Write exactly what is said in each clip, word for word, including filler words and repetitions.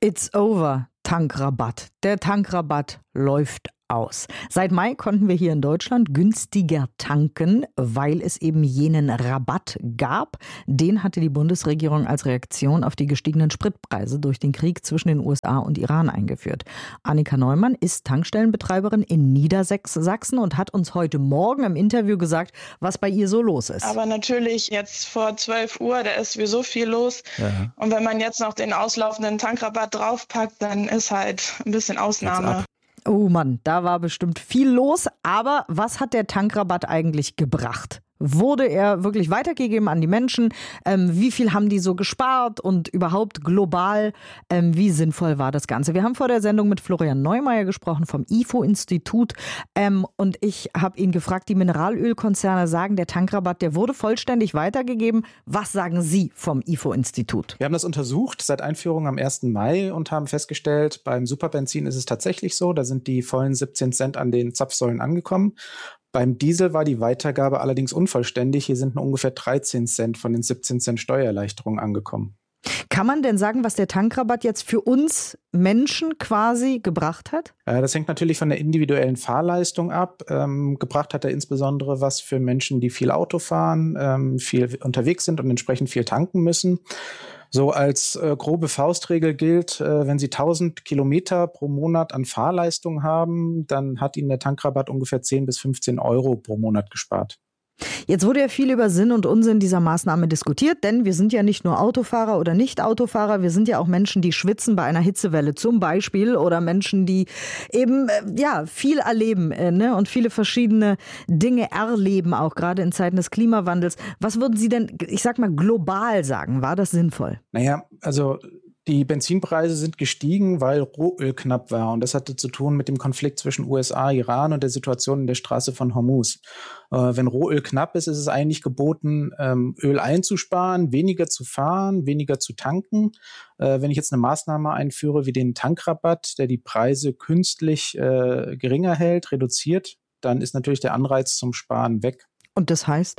It's over, Tankrabatt. Der Tankrabatt läuft aus. Seit Mai konnten wir hier in Deutschland günstiger tanken, weil es eben jenen Rabatt gab. Den hatte die Bundesregierung als Reaktion auf die gestiegenen Spritpreise durch den Krieg zwischen den U S A und Iran eingeführt. Annika Neumann ist Tankstellenbetreiberin in Niedersachsen und hat uns heute Morgen im Interview gesagt, was bei ihr so los ist. Aber natürlich jetzt vor zwölf Uhr, da ist sowieso viel los. Ja. Und wenn man jetzt noch den auslaufenden Tankrabatt draufpackt, dann ist halt ein bisschen Ausnahme. Oh Mann, da war bestimmt viel los. Aber was hat der Tankrabatt eigentlich gebracht? Wurde er wirklich weitergegeben an die Menschen? Ähm, wie viel haben die so gespart? Und überhaupt global, ähm, wie sinnvoll war das Ganze? Wir haben vor der Sendung mit Florian Neumeier gesprochen vom I F O-Institut. Ähm, und ich habe ihn gefragt, die Mineralölkonzerne sagen, der Tankrabatt, der wurde vollständig weitergegeben. Was sagen Sie vom I F O-Institut? Wir haben das untersucht seit Einführung am ersten Mai und haben festgestellt, beim Superbenzin ist es tatsächlich so, da sind die vollen siebzehn Cent an den Zapfsäulen angekommen. Beim Diesel war die Weitergabe allerdings unvollständig. Hier sind nur ungefähr dreizehn Cent von den siebzehn Cent Steuererleichterung angekommen. Kann man denn sagen, was der Tankrabatt jetzt für uns Menschen quasi gebracht hat? Das hängt natürlich von der individuellen Fahrleistung ab. Ähm, gebracht hat er insbesondere was für Menschen, die viel Auto fahren, ähm, viel unterwegs sind und entsprechend viel tanken müssen. So als äh, grobe Faustregel gilt, äh, wenn Sie tausend Kilometer pro Monat an Fahrleistung haben, dann hat Ihnen der Tankrabatt ungefähr zehn bis fünfzehn Euro pro Monat gespart. Jetzt wurde ja viel über Sinn und Unsinn dieser Maßnahme diskutiert, denn wir sind ja nicht nur Autofahrer oder Nicht-Autofahrer, wir sind ja auch Menschen, die schwitzen bei einer Hitzewelle zum Beispiel oder Menschen, die eben ja viel erleben äh, ne? und viele verschiedene Dinge erleben, auch gerade in Zeiten des Klimawandels. Was würden Sie denn, ich sag mal, global sagen? War das sinnvoll? Naja, also die Benzinpreise sind gestiegen, weil Rohöl knapp war. Und das hatte zu tun mit dem Konflikt zwischen U S A, Iran und der Situation in der Straße von Hormuz. Äh, wenn Rohöl knapp ist, ist es eigentlich geboten, ähm, Öl einzusparen, weniger zu fahren, weniger zu tanken. Äh, wenn ich jetzt eine Maßnahme einführe wie den Tankrabatt, der die Preise künstlich äh, geringer hält, reduziert, dann ist natürlich der Anreiz zum Sparen weg. Und das heißt?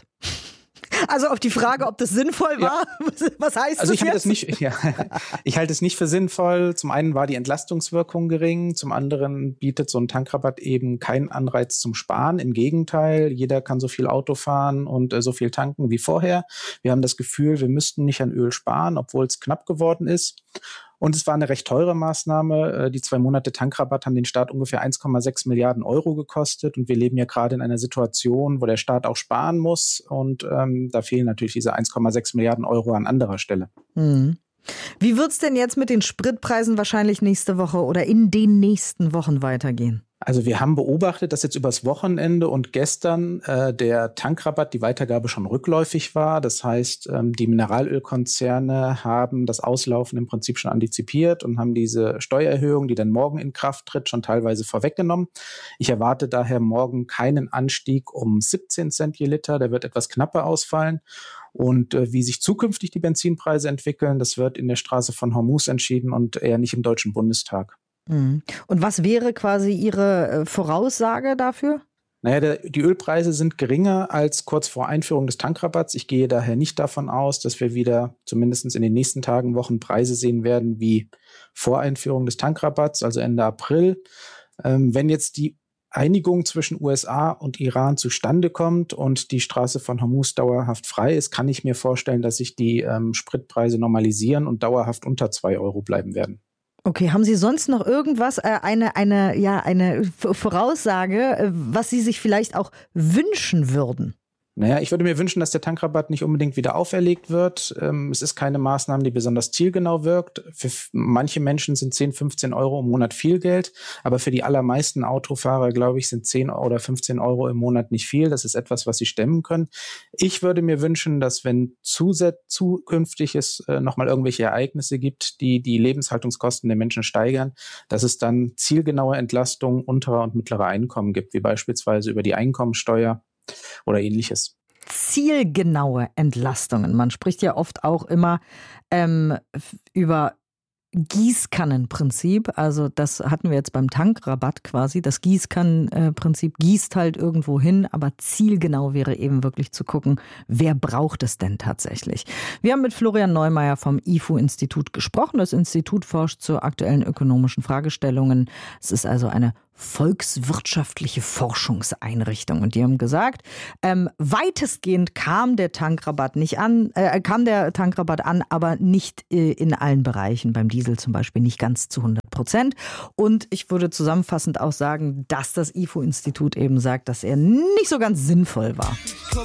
Also auf die Frage, ob das sinnvoll war, ja. Was heißt also das ich jetzt? Das nicht, ja, ich halte es nicht für sinnvoll. Zum einen war die Entlastungswirkung gering, zum anderen bietet so ein Tankrabatt eben keinen Anreiz zum Sparen. Im Gegenteil, jeder kann so viel Auto fahren und äh, so viel tanken wie vorher. Wir haben das Gefühl, wir müssten nicht an Öl sparen, obwohl es knapp geworden ist. Und es war eine recht teure Maßnahme. Die zwei Monate Tankrabatt haben den Staat ungefähr eins Komma sechs Milliarden Euro gekostet. Und wir leben ja gerade in einer Situation, wo der Staat auch sparen muss. Und ähm, da fehlen natürlich diese eins Komma sechs Milliarden Euro an anderer Stelle. Mhm. Wie wird's denn jetzt mit den Spritpreisen wahrscheinlich nächste Woche oder in den nächsten Wochen weitergehen? Also wir haben beobachtet, dass jetzt übers Wochenende und gestern äh, der Tankrabatt, die Weitergabe schon rückläufig war. Das heißt, ähm, die Mineralölkonzerne haben das Auslaufen im Prinzip schon antizipiert und haben diese Steuererhöhung, die dann morgen in Kraft tritt, schon teilweise vorweggenommen. Ich erwarte daher morgen keinen Anstieg um siebzehn Cent je Liter. Der wird etwas knapper ausfallen. Und äh, wie sich zukünftig die Benzinpreise entwickeln, das wird in der Straße von Hormuz entschieden und eher nicht im Deutschen Bundestag. Und was wäre quasi Ihre Voraussage dafür? Naja, der, die Ölpreise sind geringer als kurz vor Einführung des Tankrabatts. Ich gehe daher nicht davon aus, dass wir wieder zumindest in den nächsten Tagen, Wochen Preise sehen werden wie vor Einführung des Tankrabatts, also Ende April. Ähm, wenn jetzt die Einigung zwischen U S A und Iran zustande kommt und die Straße von Hormuz dauerhaft frei ist, kann ich mir vorstellen, dass sich die ähm, Spritpreise normalisieren und dauerhaft unter zwei Euro bleiben werden. Okay, haben Sie sonst noch irgendwas, äh, eine, eine, ja, eine Voraussage, äh, was Sie sich vielleicht auch wünschen würden? Naja, ich würde mir wünschen, dass der Tankrabatt nicht unbedingt wieder auferlegt wird. Ähm, es ist keine Maßnahme, die besonders zielgenau wirkt. Für manche Menschen sind zehn, fünfzehn Euro im Monat viel Geld. Aber für die allermeisten Autofahrer, glaube ich, sind zehn oder fünfzehn Euro im Monat nicht viel. Das ist etwas, was sie stemmen können. Ich würde mir wünschen, dass wenn zusä- zukünftig es äh, nochmal irgendwelche Ereignisse gibt, die die Lebenshaltungskosten der Menschen steigern, dass es dann zielgenaue Entlastungen unterer und mittlerer Einkommen gibt, wie beispielsweise über die Einkommensteuer oder ähnliches. Zielgenaue Entlastungen. Man spricht ja oft auch immer ähm, über Gießkannenprinzip. Also das hatten wir jetzt beim Tankrabatt quasi. Das Gießkannenprinzip gießt halt irgendwo hin, aber zielgenau wäre eben wirklich zu gucken, wer braucht es denn tatsächlich. Wir haben mit Florian Neumeier vom I F U-Institut gesprochen. Das Institut forscht zu aktuellen ökonomischen Fragestellungen. Es ist also eine volkswirtschaftliche Forschungseinrichtung. Und die haben gesagt, ähm, weitestgehend kam der Tankrabatt nicht an, äh, kam der Tankrabatt an, aber nicht äh, in allen Bereichen. Beim Diesel zum Beispiel nicht ganz zu hundert Prozent. Und ich würde zusammenfassend auch sagen, dass das I F U-Institut eben sagt, dass er nicht so ganz sinnvoll war.